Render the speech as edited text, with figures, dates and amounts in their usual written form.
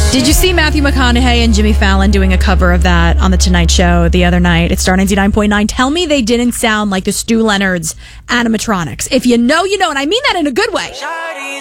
Did you see Matthew McConaughey and Jimmy Fallon doing a cover of that on The Tonight Show the other night at Star 99.9? Tell me they didn't sound like the Stu Leonard's animatronics. If you know, you know, and I mean that in a good way.